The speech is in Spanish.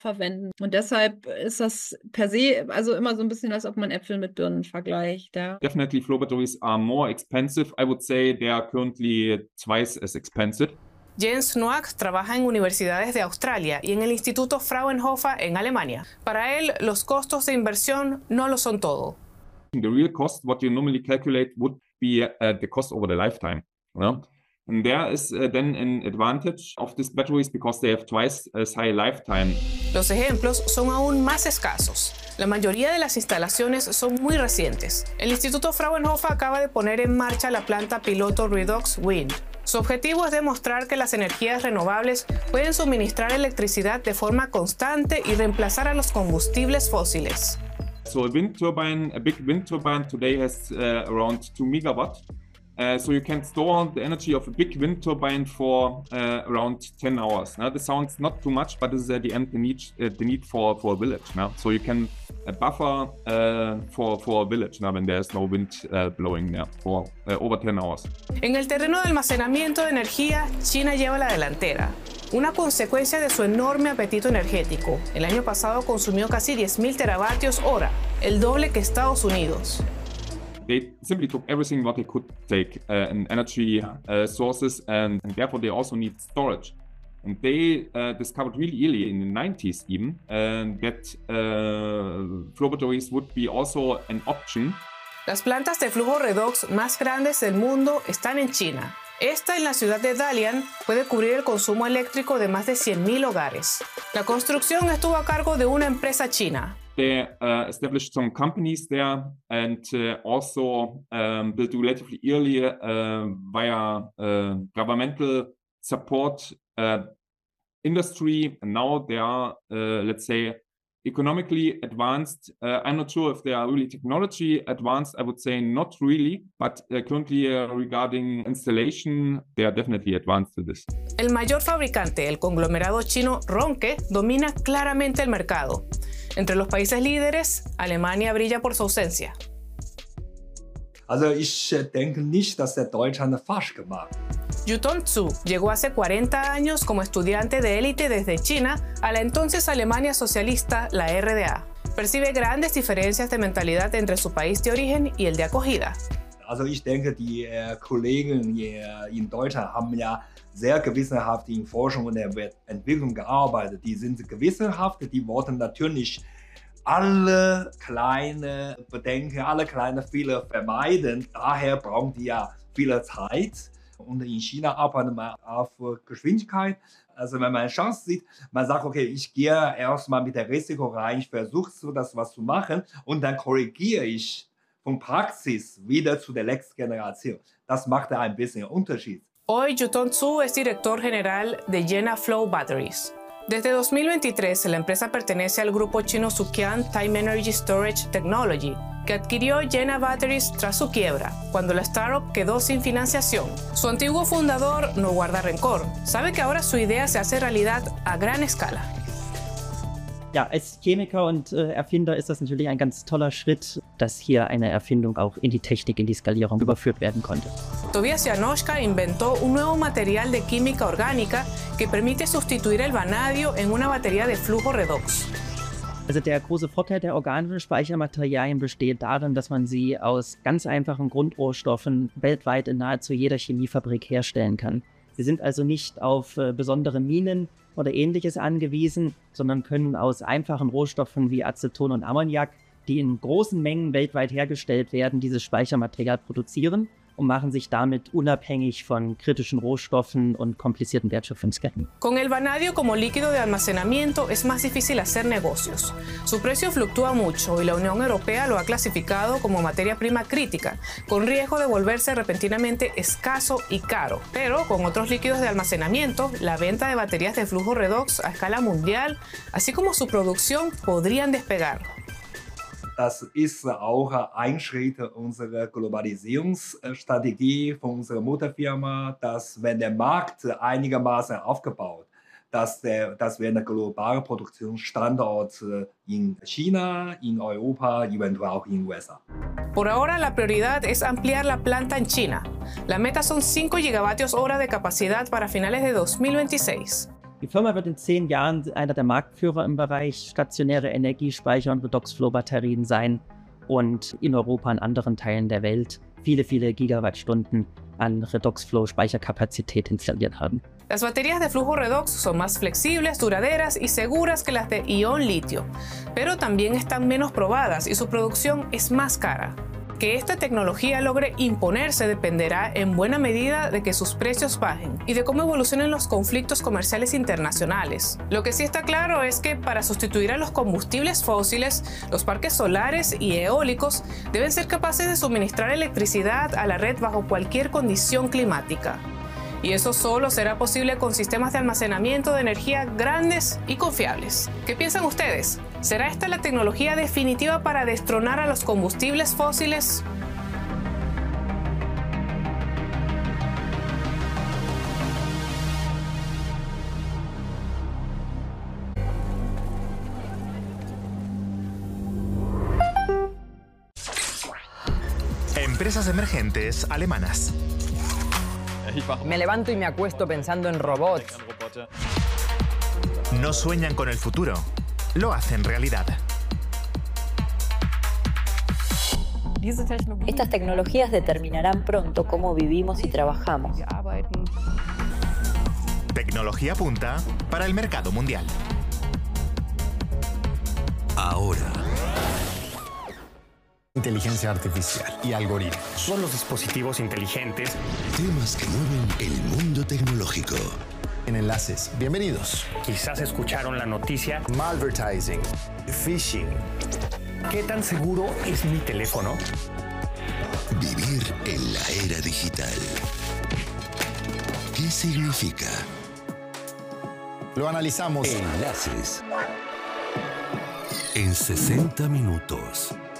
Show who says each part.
Speaker 1: verwenden. Und deshalb ist das per se also immer so ein bisschen, als ob man Äpfel mit Birnen vergleicht, ja.
Speaker 2: Definitely flow batteries are more expensive. I would say they are currently twice as expensive.
Speaker 3: Jens Noack trabaja en universidades de Australia y en el Instituto Fraunhofer en Alemania. Para él, los costos de inversión no lo son todo.
Speaker 2: The real cost, what you normally calculate, would be the cost over the lifetime. And there is then an advantage of these batteries because they have twice as high lifetime.
Speaker 3: Los ejemplos son aún más escasos. La mayoría de las instalaciones son muy recientes. El Instituto Fraunhofer acaba de poner en marcha la planta piloto Redox Wind. Su objetivo es demostrar que las energías renovables pueden suministrar electricidad de forma constante y reemplazar a los combustibles fósiles.
Speaker 2: So a big wind turbine today has around 2 megawatts. So you can store the energy of a big wind turbine for around 10 hours. Now, this sounds not too much, but this is at the end the need for a village. Now, so you can buffer for a village now when there is no wind blowing now for over 10 hours.
Speaker 3: En el terreno de almacenamiento de energía, China lleva la delantera. Una consecuencia de su enorme apetito energético. El año pasado consumió casi 10.000 teravatios hora, el doble que Estados Unidos.
Speaker 2: They simply took everything what they could take in energy sources, and therefore they also need storage. And they discovered really early in the 90s even that flow batteries would be also an option.
Speaker 3: Las plantas de flujo redox más grandes del mundo están en China. Esta, en la ciudad de Dalian, puede cubrir el consumo eléctrico de más de 100.000 hogares. La construcción estuvo a cargo de una empresa china.
Speaker 2: They established some companies there and also built relatively early via governmental support industry. And now they are, let's say, economically advanced. I'm not sure if they are really technology advanced. I would say not really, but currently regarding installation, they are definitely advanced to this.
Speaker 3: El mayor fabricante, el conglomerado chino Ronke, domina claramente el mercado. Entre los países líderes, Alemania brilla por su ausencia.
Speaker 4: Also ich denke nicht, dass der Deutschland falsch gemacht.
Speaker 3: Yutong Zhu llegó hace 40 años como estudiante de élite desde China a la entonces Alemania socialista, la RDA. Percibe grandes diferencias de mentalidad entre su país de origen y el de acogida.
Speaker 4: Also ich denke, die Kollegen in Deutschland haben ja sehr gewissenhaft in Forschung und Entwicklung gearbeitet. Die sind gewissenhaft, die wollten natürlich alle kleine Bedenken, alle kleine Fehler vermeiden. Daher brauchen die ja viel Zeit. Und in China arbeitet man auf Geschwindigkeit. Also wenn man eine Chance sieht, man sagt, okay, ich gehe erstmal mit der Risiko rein, ich versuche so das was zu machen und dann korrigiere ich von Praxis wieder zu der nächsten Generation. Das macht ein bisschen Unterschied.
Speaker 3: Hoy Yutong Zhu es director general de Jena Flow Batteries. Desde 2023, la empresa pertenece al grupo chino Suqian Time Energy Storage Technology, que adquirió Jena Batteries tras su quiebra, cuando la startup quedó sin financiación. Su antiguo fundador no guarda rencor. Sabe que ahora su idea se hace realidad a gran escala.
Speaker 5: Ja, als Chemiker und Erfinder ist das natürlich ein ganz toller Schritt, dass hier eine Erfindung auch in die Technik, in die Skalierung überführt werden konnte.
Speaker 3: Tobias Janoschka inventó un nuevo material de química orgánica que permite sustituir el vanadio en una batería de flujo redox.
Speaker 5: Also der große Vorteil der organischen Speichermaterialien besteht darin, dass man sie aus ganz einfachen Grundrohstoffen weltweit in nahezu jeder Chemiefabrik herstellen kann. Sie sind also nicht auf besondere Minen oder Ähnliches angewiesen, sondern können aus einfachen Rohstoffen wie Aceton und Ammoniak, die in großen Mengen weltweit hergestellt werden, dieses Speichermaterial produzieren und machen sich damit unabhängig von kritischen Rohstoffen und komplizierten Wertschöpfungsketten.
Speaker 3: Con el vanadio como líquido de almacenamiento es más difícil hacer negocios. Su precio fluctúa mucho y la Unión Europea lo ha clasificado como materia prima crítica, con riesgo de volverse repentinamente escaso y caro. Pero con otros líquidos de almacenamiento, la venta de baterías de flujo redox a escala mundial, así como su producción, podrían despegar.
Speaker 4: Das ist auch ein Schritt unserer Globalisierungsstrategie von unserer Mutterfirma, dass wenn der Markt einigermaßen aufgebaut, dass wir eine globale Produktionsstandort in China, in Europa, eventuell auch in den USA.
Speaker 3: Por ahora, la prioridad es ampliar la planta en China. La meta son 5 gigavatios hora de capacidad para finales de 2026.
Speaker 5: Die Firma wird in 10 Jahren einer der Marktführer im Bereich stationäre Energiespeicher und Redox-Flow-Batterien sein und in Europa und anderen Teilen der Welt viele, viele Gigawattstunden an Redox-Flow-Speicherkapazität installiert haben.
Speaker 3: Las baterías de flujo redox son más flexibles, duraderas y seguras que las de ion litio, pero también están menos probadas y su producción es más cara. Que esta tecnología logre imponerse dependerá en buena medida de que sus precios bajen y de cómo evolucionen los conflictos comerciales internacionales. Lo que sí está claro es que para sustituir a los combustibles fósiles, los parques solares y eólicos deben ser capaces de suministrar electricidad a la red bajo cualquier condición climática. Y eso solo será posible con sistemas de almacenamiento de energía grandes y confiables. ¿Qué piensan ustedes? ¿Será esta la tecnología definitiva para destronar a los combustibles fósiles?
Speaker 6: Empresas emergentes alemanas.
Speaker 7: Me levanto y me acuesto pensando en robots.
Speaker 6: No sueñan con el futuro, lo hacen realidad.
Speaker 8: Estas tecnologías determinarán pronto cómo vivimos y trabajamos.
Speaker 6: Tecnología punta para el mercado mundial.
Speaker 9: Ahora. Inteligencia artificial y algoritmos.
Speaker 10: Son los dispositivos inteligentes.
Speaker 9: Temas que mueven el mundo tecnológico. En enlaces. Bienvenidos.
Speaker 10: Quizás escucharon la noticia.
Speaker 9: Malvertising. Phishing.
Speaker 10: ¿Qué tan seguro es mi teléfono?
Speaker 9: Vivir en la era digital. ¿Qué significa? Lo analizamos. Enlaces. En 60 minutos.